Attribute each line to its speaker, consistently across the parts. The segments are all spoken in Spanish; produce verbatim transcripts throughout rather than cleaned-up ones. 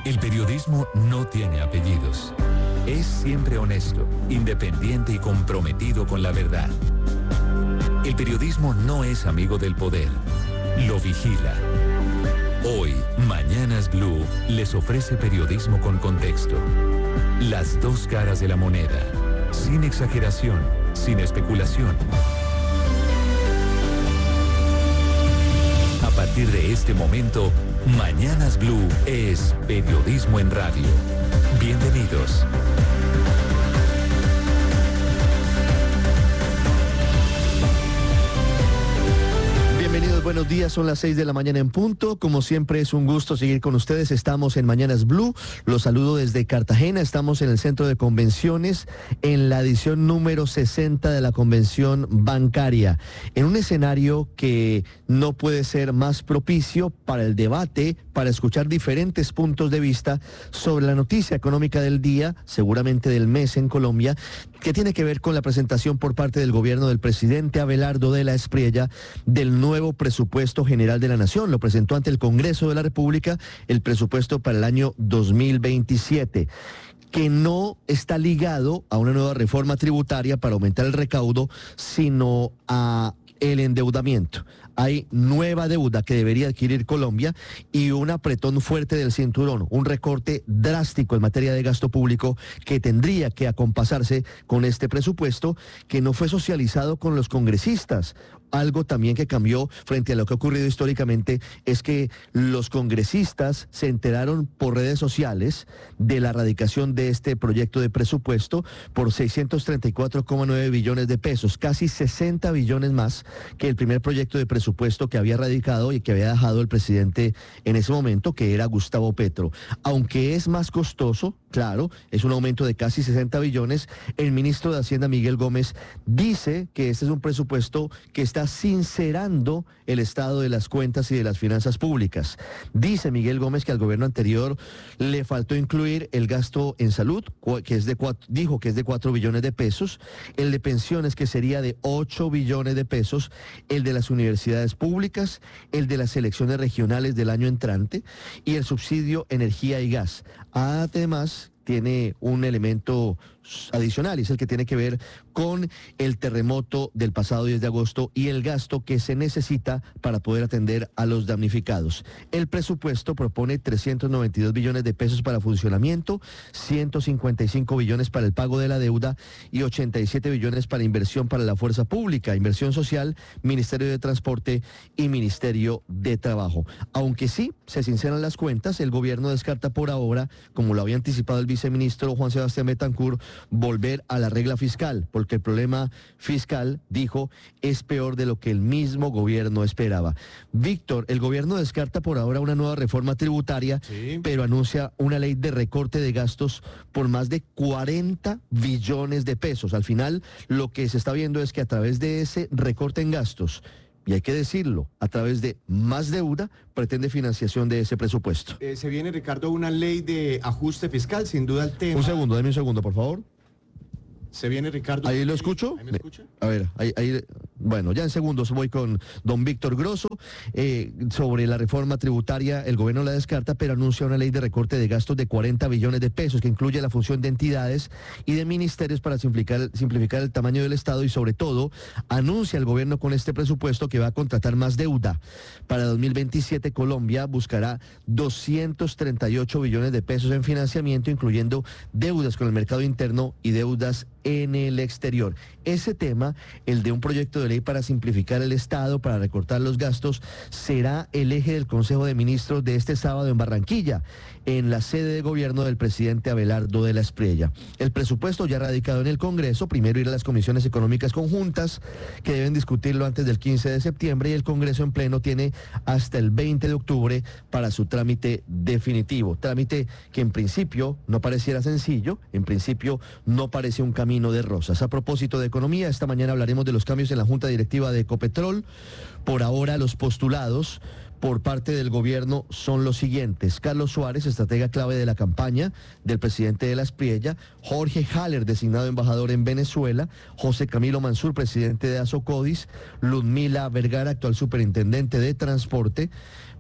Speaker 1: El periodismo no tiene apellidos. Es siempre honesto, independiente y comprometido con la verdad. El periodismo no es amigo del poder, lo vigila. Hoy, Mañanas Blue les ofrece periodismo con contexto. Las dos caras de la moneda, sin exageración, sin especulación. A partir de este momento, Mañanas Blue es periodismo en radio. Bienvenidos.
Speaker 2: Bienvenidos, buenos días, son las seis de la mañana en punto. Como siempre es un gusto seguir con ustedes, estamos en Mañanas Blue. Los saludo desde Cartagena, estamos en el centro de convenciones, en la edición número sesenta de la convención bancaria, en un escenario que no puede ser más propicio para el debate, para escuchar diferentes puntos de vista sobre la noticia económica del día, seguramente del mes en Colombia, que tiene que ver con la presentación por parte del gobierno del presidente Abelardo de la Espriella del nuevo presupuesto general de la Nación. Lo presentó ante el Congreso de la República, el presupuesto para el año dos mil veintisiete. Que no está ligado a una nueva reforma tributaria para aumentar el recaudo, sino a el endeudamiento. Hay nueva deuda que debería adquirir Colombia y un apretón fuerte del cinturón, un recorte drástico en materia de gasto público que tendría que acompasarse con este presupuesto que no fue socializado con los congresistas. Algo también que cambió frente a lo que ha ocurrido históricamente es que los congresistas se enteraron por redes sociales de la radicación de este proyecto de presupuesto por seiscientos treinta y cuatro coma nueve billones de pesos, casi sesenta billones más que el primer proyecto de presupuesto que había radicado y que había dejado el presidente en ese momento, que era Gustavo Petro. Aunque es más costoso, claro, es un aumento de casi sesenta billones, el ministro de Hacienda, Miguel Gómez, dice que este es un presupuesto que está sincerando el estado de las cuentas y de las finanzas públicas. Dice Miguel Gómez que al gobierno anterior le faltó incluir el gasto en salud, que es de cuatro, dijo que es de cuatro billones de pesos, el de pensiones que sería de ocho billones de pesos, el de las universidades públicas, el de las elecciones regionales del año entrante y el subsidio energía y gas. Además, tiene un elemento adicional, y es el que tiene que ver con el terremoto del pasado diez de agosto y el gasto que se necesita para poder atender a los damnificados. El presupuesto propone trescientos noventa y dos billones de pesos para funcionamiento, ciento cincuenta y cinco billones para el pago de la deuda y ochenta y siete billones para inversión para la fuerza pública, inversión social, Ministerio de Transporte y Ministerio de Trabajo. Aunque sí se sinceran las cuentas, el gobierno descarta por ahora, como lo había anticipado el viceministro Juan Sebastián Betancourt, volver a la regla fiscal, porque el problema fiscal, dijo, es peor de lo que el mismo gobierno esperaba. Víctor, el gobierno descarta por ahora una nueva reforma tributaria, sí, pero anuncia una ley de recorte de gastos por más de cuarenta billones de pesos. Al final, lo que se está viendo es que a través de ese recorte en gastos, y hay que decirlo, a través de más deuda, pretende financiación de ese presupuesto.
Speaker 3: Eh, se viene, Ricardo, una ley de ajuste fiscal, sin duda el tema...
Speaker 2: Un segundo, dame un segundo, por favor.
Speaker 3: Se viene, Ricardo...
Speaker 2: ¿Ahí lo escucho?
Speaker 3: ¿Ahí me escucha?
Speaker 2: A ver, ahí, ahí, bueno, ya en segundos voy con don Víctor Grosso. Eh, sobre la reforma tributaria, el gobierno la descarta, pero anuncia una ley de recorte de gastos de cuarenta billones de pesos, que incluye la función de entidades y de ministerios para simplificar, simplificar el tamaño del Estado y, sobre todo, anuncia el gobierno con este presupuesto que va a contratar más deuda. Para dos mil veintisiete, Colombia buscará doscientos treinta y ocho billones de pesos en financiamiento, incluyendo deudas con el mercado interno y deudas en el exterior. Ese tema, el de un proyecto de ley para simplificar el Estado, para recortar los gastos, será el eje del Consejo de Ministros de este sábado en Barranquilla, en la sede de gobierno del presidente Abelardo de la Espriella. El presupuesto ya radicado en el Congreso, primero irá a las comisiones económicas conjuntas, que deben discutirlo antes del quince de septiembre, y el Congreso en pleno tiene hasta el veinte de octubre para su trámite definitivo. Trámite que en principio no pareciera sencillo, en principio no parece un camino de rosas. A propósito de economía, esta mañana hablaremos de los cambios en la Junta Directiva de Ecopetrol. Por ahora, los postulados por parte del gobierno son los siguientes: Carlos Suárez, estratega clave de la campaña del presidente de la Espriella; Jorge Haller, designado embajador en Venezuela; José Camilo Mansur, presidente de Asocodis; Ludmila Vergara, actual superintendente de Transporte;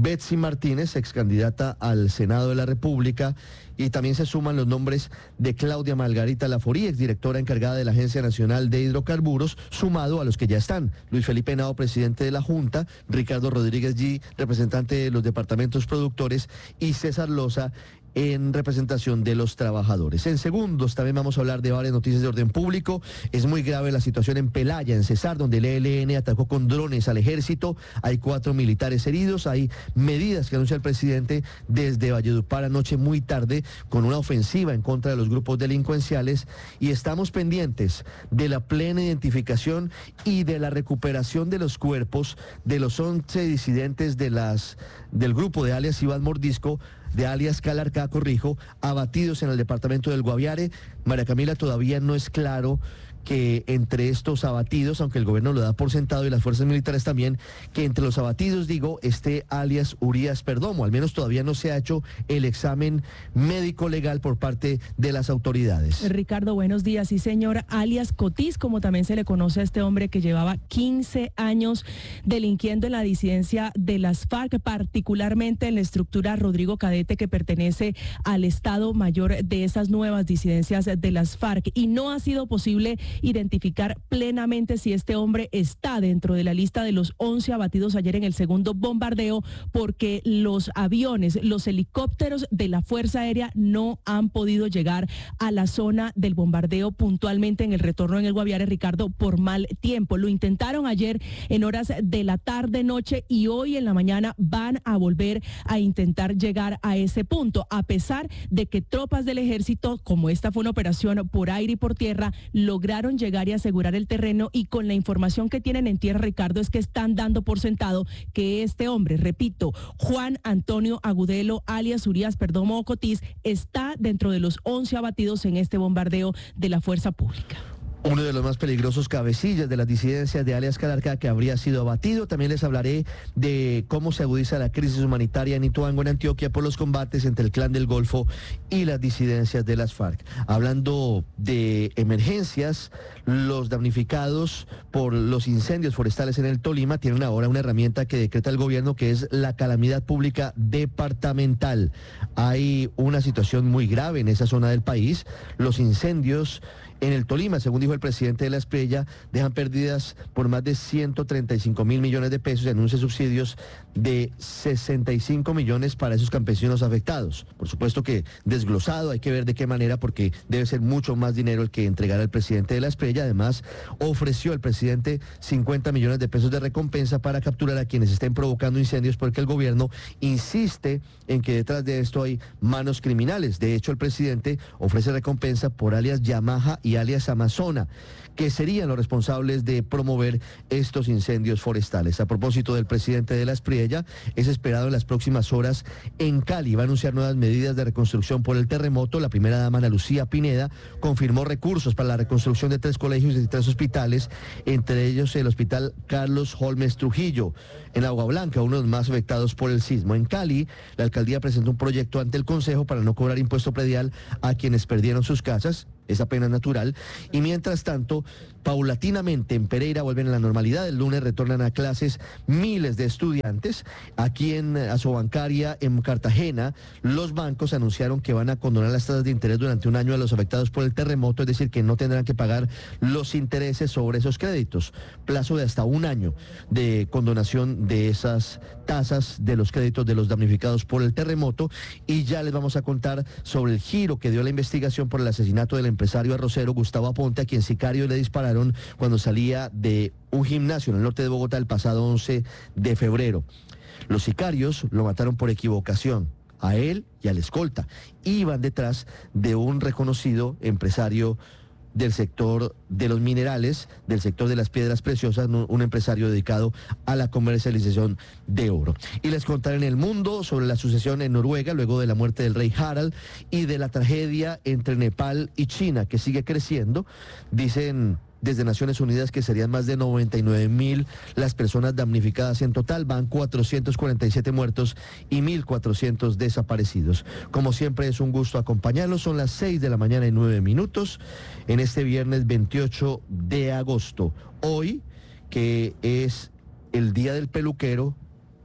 Speaker 2: Betsy Martínez, ex candidata al Senado de la República, y también se suman los nombres de Claudia Margarita Laforí, exdirectora encargada de la Agencia Nacional de Hidrocarburos, sumado a los que ya están: Luis Felipe Henao, presidente de la Junta; Ricardo Rodríguez G., representante de los departamentos productores; y César Loza, en representación de los trabajadores. En segundos también vamos a hablar de varias noticias de orden público. Es muy grave la situación en Pelaya, en Cesar, donde el E L N atacó con drones al ejército. Hay cuatro militares heridos. Hay medidas que anuncia el presidente desde Valledupar anoche muy tarde, con una ofensiva en contra de los grupos delincuenciales, y estamos pendientes de la plena identificación y de la recuperación de los cuerpos de los once disidentes de las, del grupo de alias Iván Mordisco, de alias Calarcá, corrijo, abatidos en el departamento del Guaviare. María Camila, todavía no es claro que entre estos abatidos, aunque el gobierno lo da por sentado y las fuerzas militares también, que entre los abatidos, digo, esté alias Urias Perdomo. Al menos todavía no se ha hecho el examen médico legal por parte de las autoridades.
Speaker 4: Ricardo, buenos días. Sí, señor, alias Cotis, como también se le conoce a este hombre que llevaba quince años delinquiendo en la disidencia de las FARC, particularmente en la estructura Rodrigo Cadete, que pertenece al Estado Mayor de esas nuevas disidencias de las FARC, y no ha sido posible identificar plenamente si este hombre está dentro de la lista de los once abatidos ayer en el segundo bombardeo, porque los aviones, los helicópteros de la Fuerza Aérea no han podido llegar a la zona del bombardeo puntualmente en el retorno en el Guaviare, Ricardo, por mal tiempo. Lo intentaron ayer en horas de la tarde, noche, y hoy en la mañana van a volver a intentar llegar a ese punto, a pesar de que tropas del ejército, como esta fue una operación por aire y por tierra, lograron llegar y asegurar el terreno, y con la información que tienen en tierra, Ricardo, es que están dando por sentado que este hombre, repito, Juan Antonio Agudelo, alias Urias Perdomo o Cotis, está dentro de los once abatidos en este bombardeo de la fuerza pública.
Speaker 2: Uno de los más peligrosos cabecillas de las disidencias de alias Calarcá, que habría sido abatido. También les hablaré de cómo se agudiza la crisis humanitaria en Ituango, en Antioquia, por los combates entre el Clan del Golfo y las disidencias de las FARC. Hablando de emergencias, los damnificados por los incendios forestales en el Tolima tienen ahora una herramienta que decreta el gobierno, que es la calamidad pública departamental. Hay una situación muy grave en esa zona del país. Los incendios en el Tolima, según dijo el presidente de la Espriella, dejan pérdidas por más de ciento treinta y cinco mil millones de pesos y anuncia subsidios de sesenta y cinco millones para esos campesinos afectados. Por supuesto que desglosado, hay que ver de qué manera, porque debe ser mucho más dinero el que entregará el presidente de la Espriella. Además, ofreció el presidente cincuenta millones de pesos de recompensa para capturar a quienes estén provocando incendios, porque el gobierno insiste en que detrás de esto hay manos criminales. De hecho, el presidente ofrece recompensa por alias Yamaha y alias Amazona, que serían los responsables de promover estos incendios forestales. A propósito del presidente de la Espriella, es esperado en las próximas horas en Cali. Va a anunciar nuevas medidas de reconstrucción por el terremoto. La primera dama, Ana Lucía Pineda, confirmó recursos para la reconstrucción de tres colegios y tres hospitales, entre ellos el Hospital Carlos Holmes Trujillo, en Agua Blanca, uno de los más afectados por el sismo. En Cali, la alcaldía presentó un proyecto ante el Consejo para no cobrar impuesto predial a quienes perdieron sus casas. Es apenas natural. Y mientras tanto, paulatinamente en Pereira vuelven a la normalidad. El lunes retornan a clases miles de estudiantes. Aquí en Asobancaria, en Cartagena, los bancos anunciaron que van a condonar las tasas de interés durante un año a los afectados por el terremoto, es decir, que no tendrán que pagar los intereses sobre esos créditos. Plazo de hasta un año de condonación de esas tasas de los créditos de los damnificados por el terremoto. Y ya les vamos a contar sobre el giro que dio la investigación por el asesinato del empresario arrocero Gustavo Aponte, a quien sicarios le dispararon cuando salía de un gimnasio en el norte de Bogotá el pasado once de febrero. Los sicarios lo mataron por equivocación, a él y al escolta. Iban detrás de un reconocido empresario del sector de los minerales, del sector de las piedras preciosas, un empresario dedicado a la comercialización de oro. Y les contaré en el mundo sobre la sucesión en Noruega luego de la muerte del rey Harald y de la tragedia entre Nepal y China, que sigue creciendo. Dicen desde Naciones Unidas que serían más de noventa y nueve mil las personas damnificadas en total. Van cuatrocientos cuarenta y siete muertos y mil cuatrocientos desaparecidos. Como siempre, es un gusto acompañarlos. Son las seis de la mañana y nueve minutos en este viernes veintiocho de agosto. Hoy, que es el Día del Peluquero,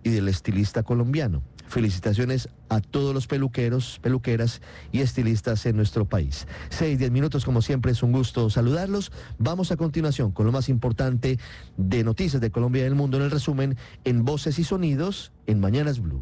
Speaker 2: y del estilista colombiano. Felicitaciones a todos los peluqueros, peluqueras y estilistas en nuestro país. Seis, diez minutos, como siempre, es un gusto saludarlos. Vamos a continuación con lo más importante de noticias de Colombia y del mundo en el resumen en Voces y Sonidos en Mañanas Blue.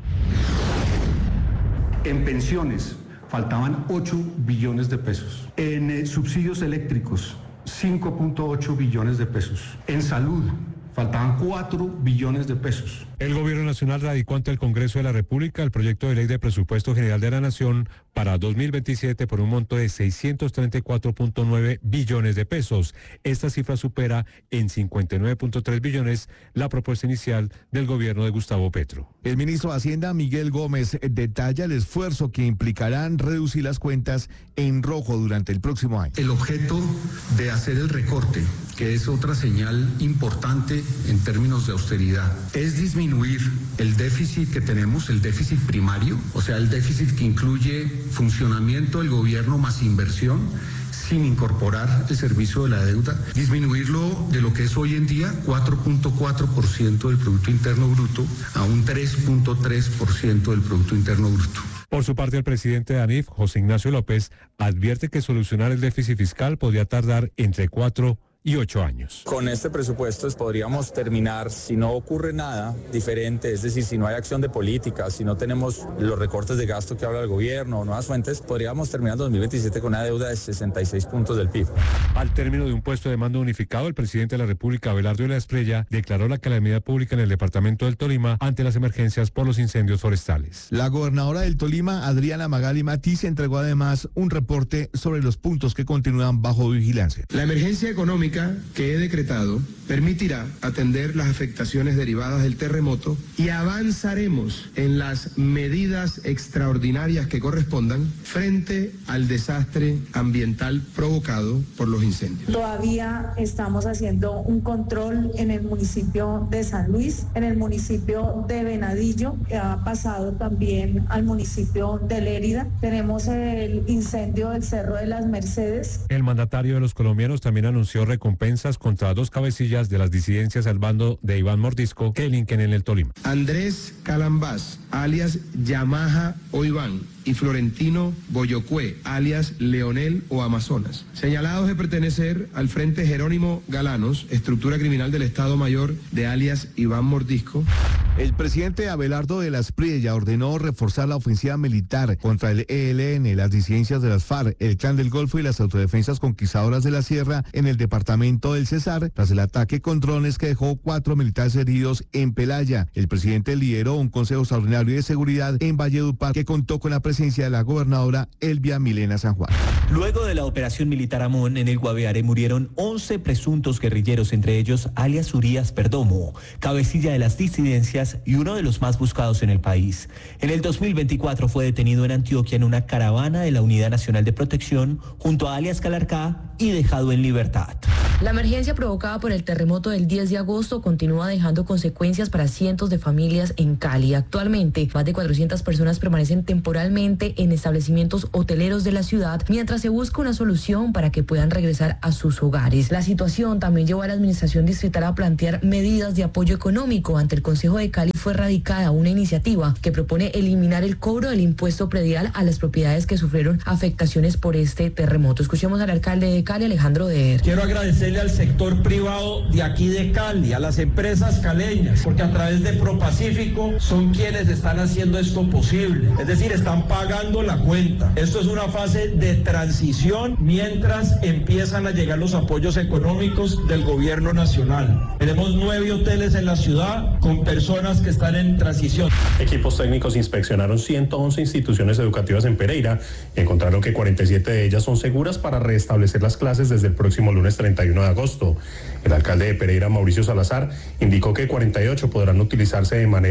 Speaker 5: En pensiones faltaban ocho billones de pesos. En eh, subsidios eléctricos, cinco punto ocho billones de pesos. En salud, faltaban cuatro billones de pesos.
Speaker 6: El Gobierno Nacional radicó ante el Congreso de la República el proyecto de ley de presupuesto general de la Nación para dos mil veintisiete por un monto de seiscientos treinta y cuatro punto nueve billones de pesos. Esta cifra supera en cincuenta y nueve punto tres billones la propuesta inicial del gobierno de Gustavo Petro.
Speaker 7: El ministro de Hacienda, Miguel Gómez, detalla el esfuerzo que implicarán reducir las cuentas en rojo durante el próximo año.
Speaker 5: El objeto de hacer el recorte, que es otra señal importante en términos de austeridad, es disminuir el déficit que tenemos, el déficit primario, o sea, el déficit que incluye funcionamiento del gobierno más inversión, sin incorporar el servicio de la deuda, disminuirlo de lo que es hoy en día cuatro punto cuatro por ciento del Producto Interno Bruto a un tres punto tres por ciento del Producto Interno Bruto.
Speaker 6: Por su parte, el presidente de ANIF, José Ignacio López, advierte que solucionar el déficit fiscal podría tardar entre cuatro y ocho años.
Speaker 8: Con este presupuesto podríamos terminar, si no ocurre nada diferente, es decir, si no hay acción de política, si no tenemos los recortes de gasto que habla el gobierno o nuevas fuentes, podríamos terminar en dos mil veintisiete con una deuda de sesenta y seis puntos del P I B.
Speaker 6: Al término de un puesto de mando unificado, el presidente de la República, Abelardo de la Espriella, declaró la calamidad pública en el departamento del Tolima ante las emergencias por los incendios forestales.
Speaker 7: La gobernadora del Tolima, Adriana Magali Matiz, entregó además un reporte sobre los puntos que continúan bajo vigilancia.
Speaker 9: La emergencia económica que he decretado permitirá atender las afectaciones derivadas del terremoto y avanzaremos en las medidas extraordinarias que correspondan frente al desastre ambiental provocado por los incendios.
Speaker 10: Todavía estamos haciendo un control en el municipio de San Luis, en el municipio de Venadillo, que ha pasado también al municipio de Lérida. Tenemos el incendio del Cerro de las Mercedes.
Speaker 6: El mandatario de los colombianos también anunció recompensas contra dos cabecillas de las disidencias al bando de Iván Mordisco que delinquen en el Tolima.
Speaker 9: Andrés Calambás, alias Yamaha o Iván, y Florentino Boyocue, alias Leonel o Amazonas, señalados de pertenecer al Frente Jerónimo Galanos, estructura criminal del Estado Mayor de alias Iván Mordisco.
Speaker 7: El presidente Abelardo de la Espriella ordenó reforzar la ofensiva militar contra el E L N, las disidencias de las FARC, el Clan del Golfo y las autodefensas conquistadoras de la Sierra en el departamento del Cesar, tras el ataque con drones que dejó cuatro militares heridos en Pelaya. El presidente lideró un consejo extraordinario de seguridad en Valledupar que contó con la presencia de la gobernadora Elvia Milena San Juan.
Speaker 11: Luego de la operación militar Amón en el Guaviare murieron once presuntos guerrilleros, entre ellos alias Urias Perdomo, cabecilla de las disidencias y uno de los más buscados en el país. En el dos mil veinticuatro fue detenido en Antioquia en una caravana de la Unidad Nacional de Protección junto a alias Calarcá y dejado en libertad.
Speaker 12: La emergencia provocada por el terremoto del diez de agosto continúa dejando consecuencias para cientos de familias en Cali. Actualmente, más de cuatrocientas personas permanecen temporalmente en establecimientos hoteleros de la ciudad mientras se busca una solución para que puedan regresar a sus hogares. La situación también llevó a la administración distrital a plantear medidas de apoyo económico. Ante el Consejo de Cali fue radicada una iniciativa que propone eliminar el cobro del impuesto predial a las propiedades que sufrieron afectaciones por este terremoto. Escuchemos al alcalde de Cali, Alejandro Der.
Speaker 13: Quiero agradecerle al sector privado de aquí de Cali, a las empresas caleñas, porque a través de ProPacífico son quienes están haciendo esto posible. Es decir, están pagando la cuenta. Esto es una fase de transición mientras empiezan a llegar los apoyos económicos del gobierno nacional. Tenemos nueve hoteles en la ciudad con personas que están en transición.
Speaker 14: Equipos técnicos inspeccionaron ciento once instituciones educativas en Pereira y encontraron que cuarenta y siete de ellas son seguras para restablecer las clases desde el próximo lunes treinta y uno de agosto. El alcalde de Pereira, Mauricio Salazar, indicó que cuarenta y ocho podrán utilizarse de manera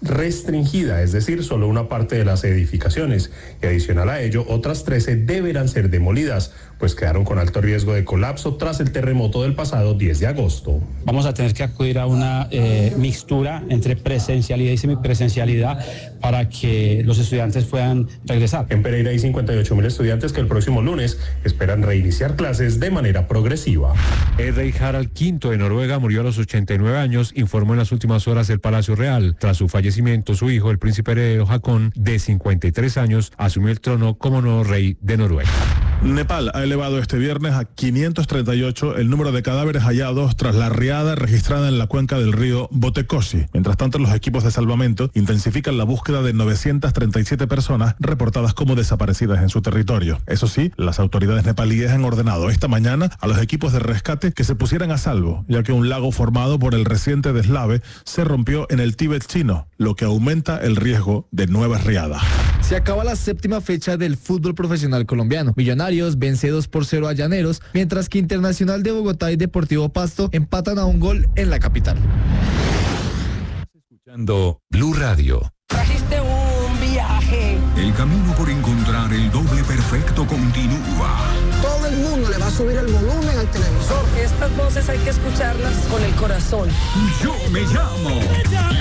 Speaker 14: restringida, es decir, solo una parte de las edificaciones. Y adicional a ello, otras trece deberán ser demolidas, pues quedaron con alto riesgo de colapso tras el terremoto del pasado diez de agosto.
Speaker 15: Vamos a tener que acudir a una eh, mixtura entre presencialidad y semipresencialidad para que los estudiantes puedan regresar.
Speaker 14: En Pereira hay cincuenta y ocho mil estudiantes que el próximo lunes esperan reiniciar clases de manera progresiva.
Speaker 6: El rey Harald quinto de Noruega murió a los ochenta y nueve años, informó en las últimas horas el Palacio Real. Tras su fallecimiento, su hijo, el príncipe heredero Haakon, de cincuenta y tres años, asumió el trono como nuevo rey de Noruega.
Speaker 16: Nepal ha elevado este viernes a quinientos treinta y ocho el número de cadáveres hallados tras la riada registrada en la cuenca del río Botekoshi. Mientras tanto, los equipos de salvamento intensifican la búsqueda de novecientas treinta y siete personas reportadas como desaparecidas en su territorio. Eso sí, las autoridades nepalíes han ordenado esta mañana a los equipos de rescate que se pusieran a salvo, ya que un lago formado por el reciente deslave se rompió en el Tíbet chino, lo que aumenta el riesgo de nuevas riadas.
Speaker 17: Se acaba la séptima fecha del fútbol profesional colombiano. Millonarios vence dos por cero a Llaneros, mientras que Internacional de Bogotá y Deportivo Pasto empatan a un gol en la capital.
Speaker 1: Escuchando Blue Radio.
Speaker 18: Trajiste un viaje.
Speaker 19: El camino por encontrar el doble perfecto continúa.
Speaker 18: Todo el mundo le va a subir el volumen al televisor. Estas voces hay que escucharlas con el corazón.
Speaker 19: Yo me llamo